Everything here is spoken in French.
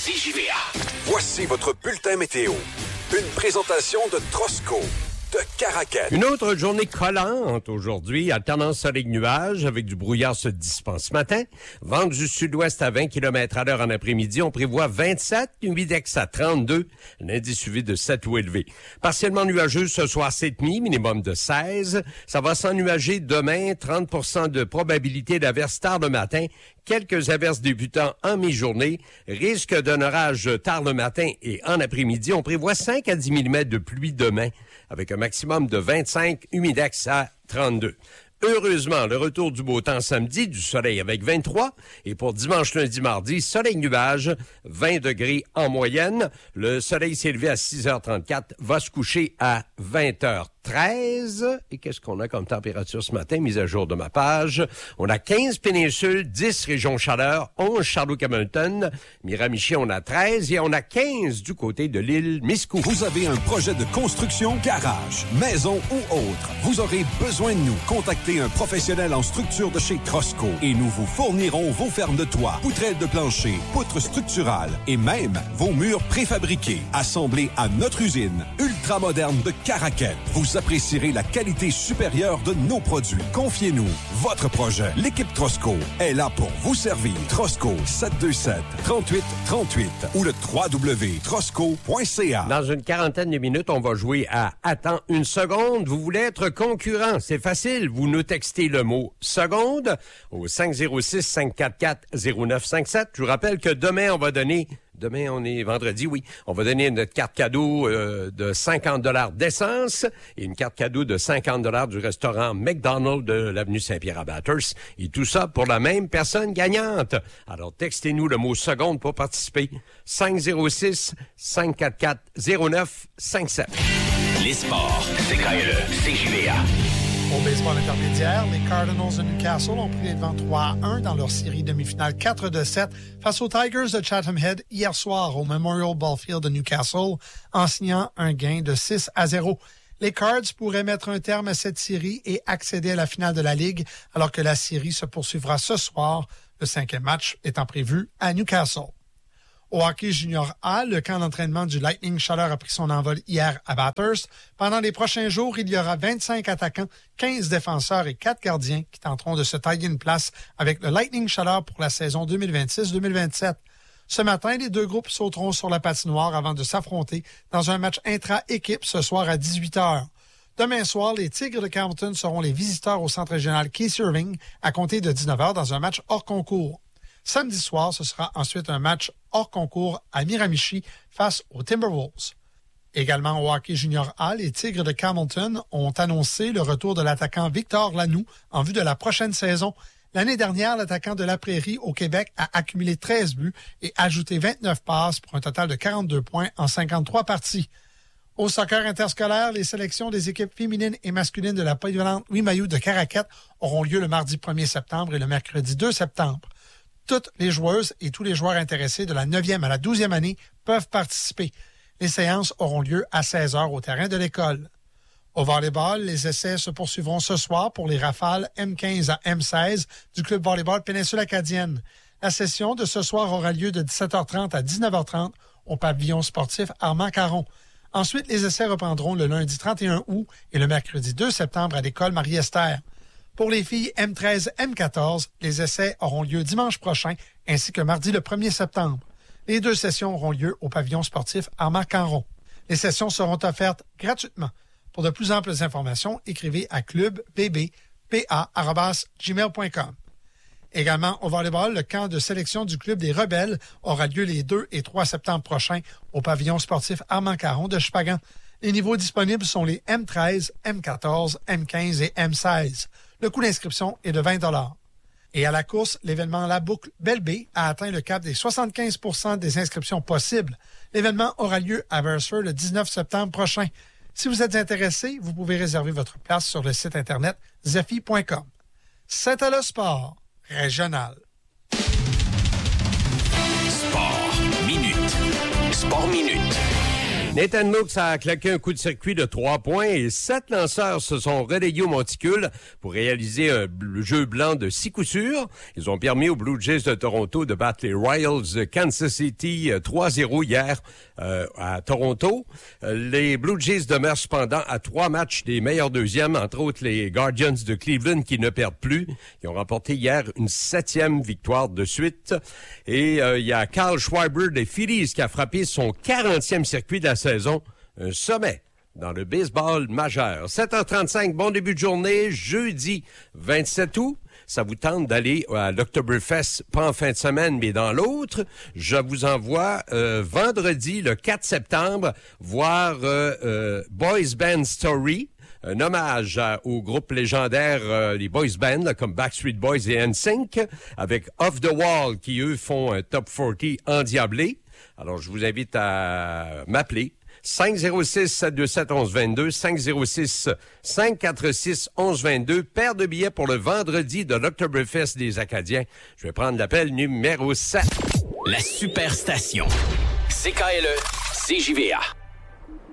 CJVA. Voici votre bulletin météo. Une présentation de Trosco de Caraquet. Une autre journée collante aujourd'hui, alternance soleil-nuage avec du brouillard se dissipant ce matin. Vent du sud-ouest à 20 km à l'heure en après-midi. On prévoit 27, humidex à 32, l'indice UV de 7 ou élevé. Partiellement nuageux ce soir, cette nuit, minimum de 16. Ça va s'ennuager demain, 30% de probabilité d'averse tard le matin. Quelques averses débutant en mi-journée, risque d'un orage tard le matin et en après-midi. On prévoit 5 à 10 mm de pluie demain, avec un maximum de 25, humidex à 32. Heureusement, le retour du beau temps samedi, du soleil avec 23. Et pour dimanche, lundi, mardi, soleil-nuage, 20 degrés en moyenne. Le soleil s'est levé à 6h34, va se coucher à 20h13. Et qu'est-ce qu'on a comme température ce matin? Mise à jour de ma page. On a 15 péninsules, 10 régions chaleur, 11 Château-Hamilton, Miramichi, on a 13 et on a 15 du côté de l'île Miscou. Vous avez un projet de construction, garage, maison ou autre. Vous aurez besoin de nous. Contactez un professionnel en structure de chez Trosco et nous vous fournirons vos fermes de toit, poutrelles de plancher, poutres structurales et même vos murs préfabriqués. Assemblés à notre usine ultramoderne de Caraquet. Vous apprécierez la qualité supérieure de nos produits. Confiez-nous votre projet. L'équipe Trosco est là pour vous servir. Trosco 727-3838 ou le www.trosco.ca. Dans une quarantaine de minutes, on va jouer à Attends une seconde. Vous voulez être concurrent? C'est facile. Vous nous textez le mot seconde au 506-544-0957. Je vous rappelle que demain, on est vendredi, oui. On va donner notre carte cadeau de 50 $ d'essence et une carte cadeau de 50 $ du restaurant McDonald's de l'avenue Saint-Pierre à Bathurst. Et tout ça pour la même personne gagnante. Alors, textez-nous le mot seconde pour participer. 506-544-0957. Les sports, c'est KLE, CJVA. Au baseball intermédiaire, les Cardinals de Newcastle ont pris les devants 3-1 dans leur série demi-finale 4-7 face aux Tigers de Chatham Head hier soir au Memorial Ballfield de Newcastle en signant un gain de 6-0. Les Cards pourraient mettre un terme à cette série et accéder à la finale de la Ligue alors que la série se poursuivra ce soir, le 5e match étant prévu à Newcastle. Au hockey junior A, le camp d'entraînement du Lightning Chaleur a pris son envol hier à Bathurst. Pendant les prochains jours, il y aura 25 attaquants, 15 défenseurs et 4 gardiens qui tenteront de se tailler une place avec le Lightning Chaleur pour la saison 2026-2027. Ce matin, les deux groupes sauteront sur la patinoire avant de s'affronter dans un match intra-équipe ce soir à 18h. Demain soir, les Tigres de Carleton seront les visiteurs au centre régional Keith Irving à compter de 19h dans un match hors concours. Samedi soir, ce sera ensuite un match hors concours à Miramichi face aux Timberwolves. Également au hockey junior A, les Tigres de Hamilton ont annoncé le retour de l'attaquant Victor Lanoux en vue de la prochaine saison. L'année dernière, l'attaquant de la Prairie au Québec a accumulé 13 buts et ajouté 29 passes pour un total de 42 points en 53 parties. Au soccer interscolaire, les sélections des équipes féminines et masculines de la polyvalente Louis Mailloux de Caraquet auront lieu le mardi 1er septembre et le mercredi 2 septembre. Toutes les joueuses et tous les joueurs intéressés de la 9e à la 12e année peuvent participer. Les séances auront lieu à 16h au terrain de l'école. Au volleyball, les essais se poursuivront ce soir pour les rafales M15 à M16 du club volleyball Péninsule Acadienne. La session de ce soir aura lieu de 17h30 à 19h30 au pavillon sportif Armand-Caron. Ensuite, les essais reprendront le lundi 31 août et le mercredi 2 septembre à l'école Marie-Esther. Pour les filles M13, M14, les essais auront lieu dimanche prochain ainsi que mardi le 1er septembre. Les deux sessions auront lieu au pavillon sportif Armand-Caron. Les sessions seront offertes gratuitement. Pour de plus amples informations, écrivez à clubbbpa@gmail.com. Également, au volleyball, le camp de sélection du club des Rebelles aura lieu les 2 et 3 septembre prochains au pavillon sportif Armand-Caron de Chupagan. Les niveaux disponibles sont les M13, M14, M15 et M16. Le coût d'inscription est de 20 $. Et à la course, l'événement La Boucle Belle-Baie a atteint le cap des 75 % des inscriptions possibles. L'événement aura lieu à Mercer le 19 septembre prochain. Si vous êtes intéressé, vous pouvez réserver votre place sur le site internet zephy.com. C'est à le sport régional. Sport minute. Sport minute. Nathan Lux a claqué un coup de circuit de 3 points et 7 lanceurs se sont relayés au monticule pour réaliser un jeu blanc de 6 coups sûrs. Ils ont permis aux Blue Jays de Toronto de battre les Royals de Kansas City 3-0 hier à Toronto. Les Blue Jays demeurent cependant à 3 matchs des meilleurs deuxièmes, entre autres les Guardians de Cleveland qui ne perdent plus. Ils ont remporté hier une 7e victoire de suite. Et il y a Kyle Schwarber des Phillies qui a frappé son 40e circuit de la saison. Un sommet dans le baseball majeur. 7h35, bon début de journée, jeudi 27 août. Ça vous tente d'aller à l'Oktoberfest, pas en fin de semaine, mais dans l'autre. Je vous envoie vendredi, le 4 septembre, voir Boys Band Story, un hommage au groupe légendaire, les boys bands, là, comme Backstreet Boys et NSYNC, avec Off the Wall, qui, eux, font un top 40 endiablé. Alors, je vous invite à m'appeler. 506-727-1122, 506-546-1122, paire de billets pour le vendredi de l'Oktoberfest des Acadiens. Je vais prendre l'appel numéro 7. La Superstation. CKLE, CJVA.